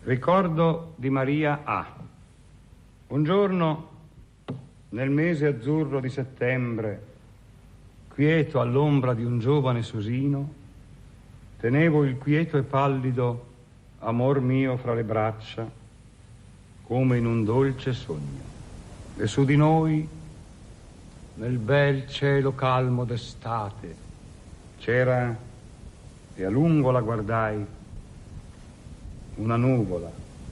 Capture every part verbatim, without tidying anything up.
Ricordo di Maria A. Un giorno, nel mese azzurro di settembre, quieto all'ombra di un giovane susino, tenevo il quieto e pallido amor mio fra le braccia, come in un dolce sogno. E su di noi, nel bel cielo calmo d'estate, c'era, e a lungo la guardai, una nuvola.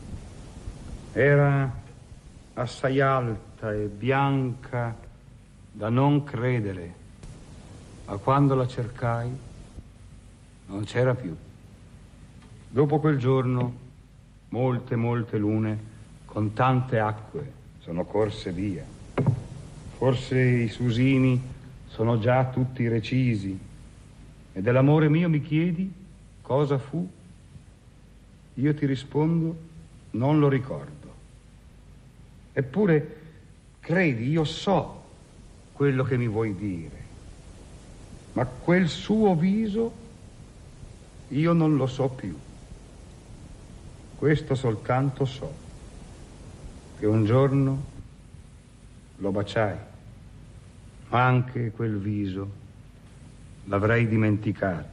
Era assai alta e bianca da non credere, ma quando la cercai non c'era più. Dopo quel giorno molte, molte lune con tante acque sono corse via. Forse i susini sono già tutti recisi, e dell'amore mio mi chiedi cosa fu? Io ti rispondo, non lo ricordo. Eppure, credi, io so quello che mi vuoi dire, ma quel suo viso io non lo so più. Questo soltanto so, che un giorno lo baciai, ma anche quel viso l'avrei dimenticato,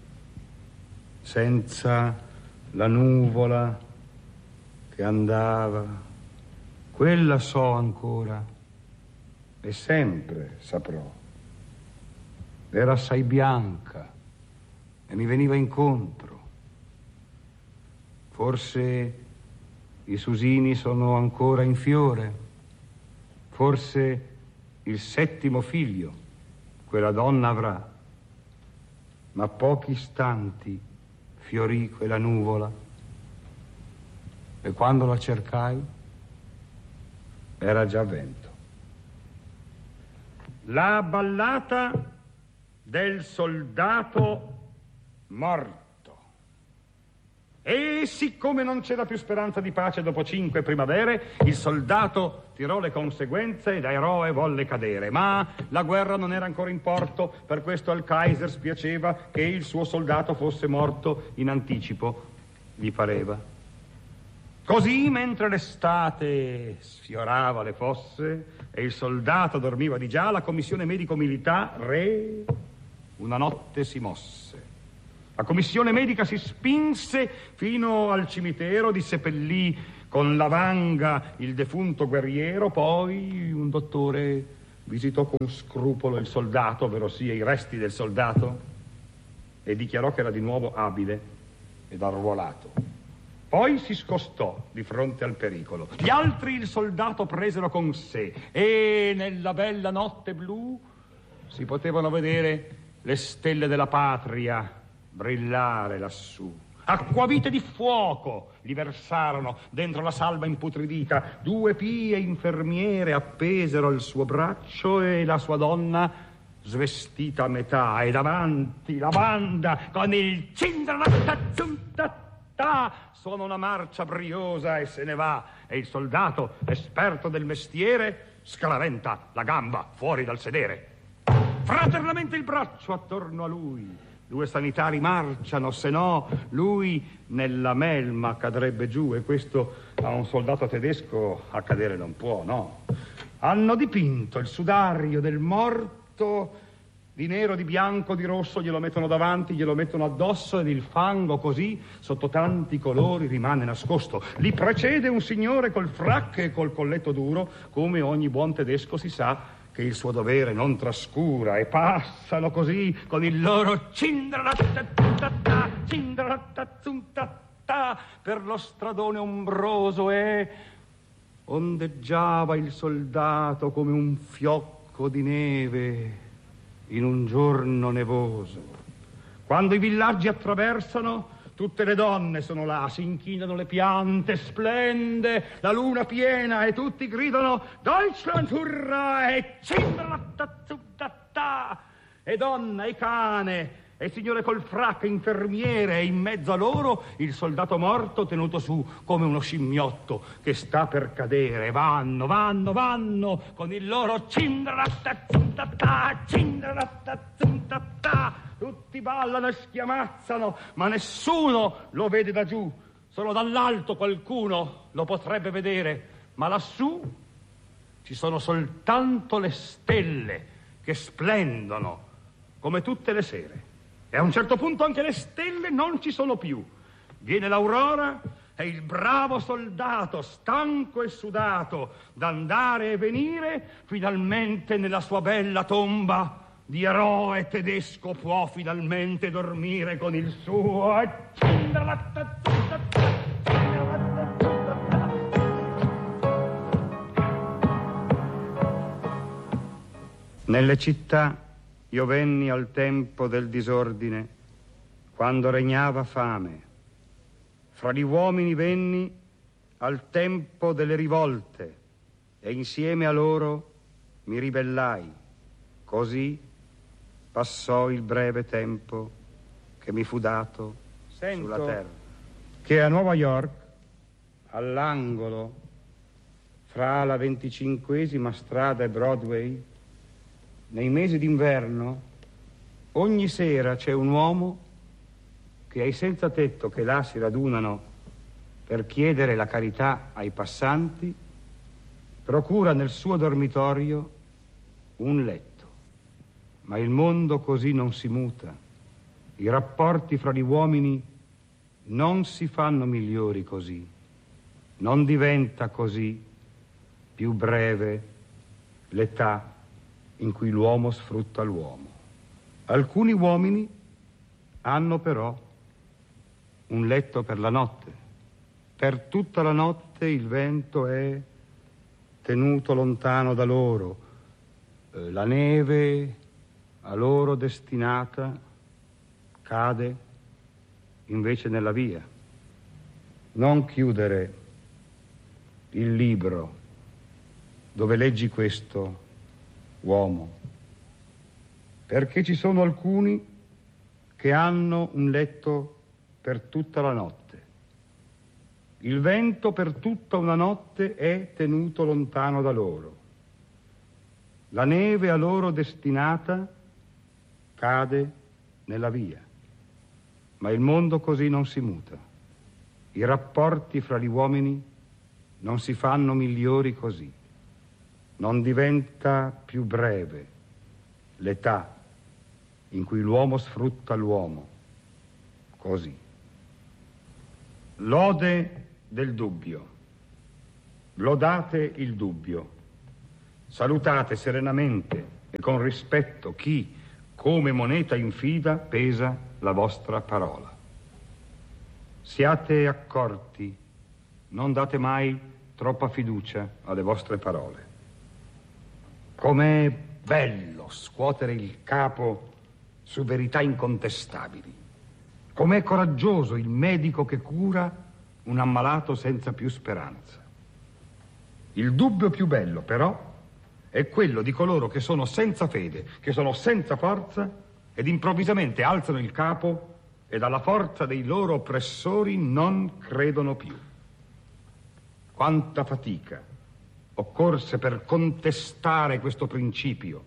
senza la nuvola che andava, quella so ancora e sempre saprò. Era assai bianca e mi veniva incontro. Forse i susini sono ancora in fiore, forse il settimo figlio quella donna avrà, ma pochi istanti fiorì quella nuvola e quando la cercai era già vento. La ballata del soldato morto. E siccome non c'era più speranza di pace dopo cinque primavere, il soldato tirò le conseguenze e da eroe volle cadere. Ma la guerra non era ancora in porto, per questo al Kaiser spiaceva che il suo soldato fosse morto in anticipo, gli pareva. Così, mentre l'estate sfiorava le fosse e il soldato dormiva di già, la commissione medico-militare una notte si mosse. La commissione medica si spinse fino al cimitero, disseppellì con la vanga il defunto guerriero, poi un dottore visitò con scrupolo il soldato, ovvero sia i resti del soldato, e dichiarò che era di nuovo abile ed arruolato. Poi si scostò di fronte al pericolo. Gli altri il soldato presero con sé e nella bella notte blu si potevano vedere le stelle della patria brillare lassù. Acquavite di fuoco gli versarono dentro la salma imputridita. Due pie infermiere appesero al suo braccio e la sua donna svestita a metà, e davanti la banda con il cindratazzuntatà suona una marcia briosa e se ne va, e il soldato, esperto del mestiere, scaraventa la gamba fuori dal sedere. Fraternamente il braccio attorno a lui. Due sanitari marciano, se no lui nella melma cadrebbe giù, e questo a un soldato tedesco accadere non può, no? Hanno dipinto il sudario del morto di nero, di bianco, di rosso, glielo mettono davanti, glielo mettono addosso, ed il fango così, sotto tanti colori, rimane nascosto. Li precede un signore col frac e col colletto duro, come ogni buon tedesco si sa che il suo dovere non trascura, e passano così con il loro cindratazzuntatà, cindratazzuntatà per lo stradone ombroso, e ondeggiava il soldato come un fiocco di neve in un giorno nevoso. Quando i villaggi attraversano, tutte le donne sono là, si inchinano le piante, splende la luna piena e tutti gridano Deutschland, hurra, e cindratazzuntatà, e donna e cane e il signore col frac infermiere, e in mezzo a loro il soldato morto tenuto su come uno scimmiotto che sta per cadere. Vanno, vanno, vanno con il loro cindratazzuntatà, cindratazzuntatà. Tutti ballano e schiamazzano, ma nessuno lo vede da giù. Solo dall'alto qualcuno lo potrebbe vedere, ma lassù ci sono soltanto le stelle che splendono come tutte le sere. E a un certo punto anche le stelle non ci sono più. Viene l'aurora e il bravo soldato, stanco e sudato d'andare e venire, finalmente nella sua bella tomba di eroe tedesco può finalmente dormire con il suo... Nelle città io venni al tempo del disordine, quando regnava fame. Fra gli uomini venni al tempo delle rivolte e insieme a loro mi ribellai. Così passò il breve tempo che mi fu dato Sento sulla terra. Che a Nuova York, all'angolo fra la venticinquesima strada e Broadway, nei mesi d'inverno, ogni sera c'è un uomo che ai senza tetto che là si radunano per chiedere la carità ai passanti, procura nel suo dormitorio un letto. Ma il mondo così non si muta. I rapporti fra gli uomini non si fanno migliori così. Non diventa così più breve l'età in cui l'uomo sfrutta l'uomo. Alcuni uomini hanno però un letto per la notte. Per tutta la notte il vento è tenuto lontano da loro. Eh, la neve a loro destinata cade invece nella via. Non chiudere il libro dove leggi questo, uomo, perché ci sono alcuni che hanno un letto per tutta la notte. Il vento per tutta una notte è tenuto lontano da loro. La neve a loro destinata cade nella via. Ma il mondo così non si muta. I rapporti fra gli uomini non si fanno migliori così. Non diventa più breve l'età in cui l'uomo sfrutta l'uomo così. Lode del dubbio. Lodate il dubbio. Salutate serenamente e con rispetto chi, come moneta infida, pesa la vostra parola. Siate accorti, non date mai troppa fiducia alle vostre parole. Com'è bello scuotere il capo su verità incontestabili. Com'è coraggioso il medico che cura un ammalato senza più speranza. Il dubbio più bello, però, è quello di coloro che sono senza fede, che sono senza forza ed improvvisamente alzano il capo e dalla forza dei loro oppressori non credono più. Quanta fatica occorse per contestare questo principio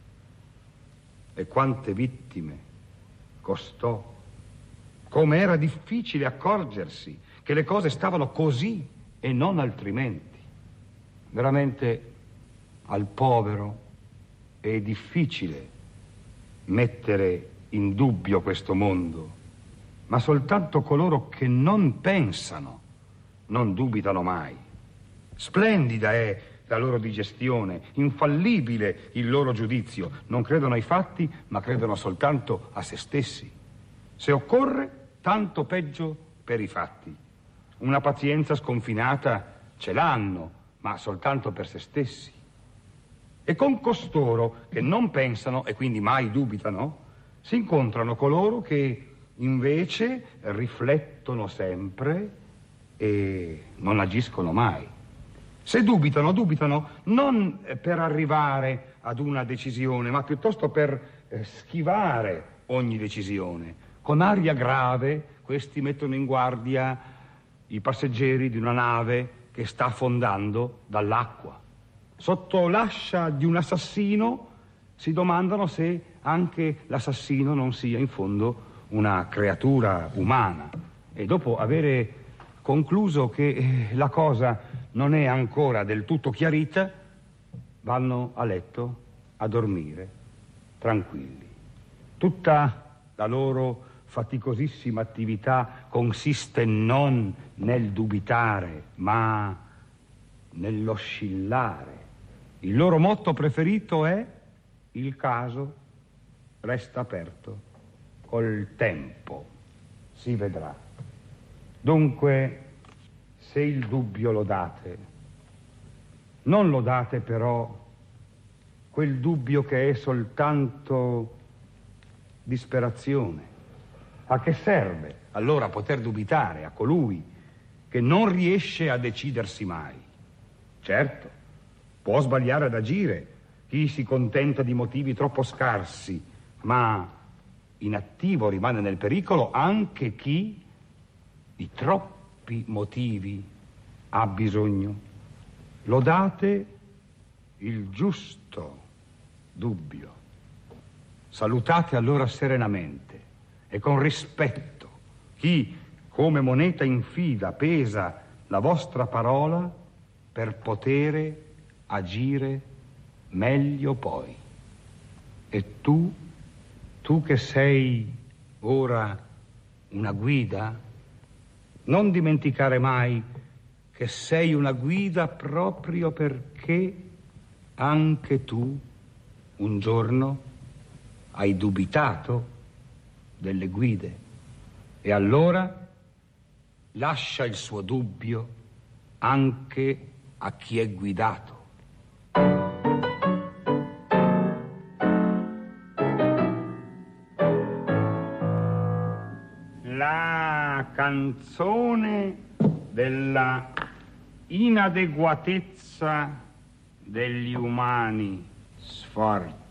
e quante vittime costò. Come era difficile accorgersi che le cose stavano così e non altrimenti. Veramente al povero è difficile mettere in dubbio questo mondo, ma soltanto coloro che non pensano non dubitano mai. Splendida è la loro digestione, infallibile il loro giudizio. Non credono ai fatti, ma credono soltanto a se stessi. Se occorre, tanto peggio per i fatti. Una pazienza sconfinata ce l'hanno, ma soltanto per se stessi. E con costoro che non pensano e quindi mai dubitano, si incontrano coloro che invece riflettono sempre e non agiscono mai. Se dubitano, dubitano non per arrivare ad una decisione, ma piuttosto per eh, schivare ogni decisione. Con aria grave, questi mettono in guardia i passeggeri di una nave che sta affondando dall'acqua. Sotto l'ascia di un assassino si domandano se anche l'assassino non sia in fondo una creatura umana. E dopo avere concluso che la cosa non è ancora del tutto chiarita, vanno a letto a dormire tranquilli. Tutta la loro faticosissima attività consiste non nel dubitare, ma nell'oscillare. Il loro motto preferito è: il caso resta aperto, col tempo si vedrà. Dunque, se il dubbio lo date, non lo date però quel dubbio che è soltanto disperazione. A che serve allora poter dubitare a colui che non riesce a decidersi mai? Certo, può sbagliare ad agire chi si contenta di motivi troppo scarsi, ma inattivo rimane nel pericolo anche chi di troppi motivi ha bisogno. Lodate il giusto dubbio. Salutate allora serenamente e con rispetto chi, come moneta in fida, pesa la vostra parola per potere agire meglio poi. E tu, tu che sei ora una guida, non dimenticare mai che sei una guida proprio perché anche tu un giorno hai dubitato delle guide, e allora lascia il suo dubbio anche a chi è guidato. La canzone della inadeguatezza degli umani sforzi.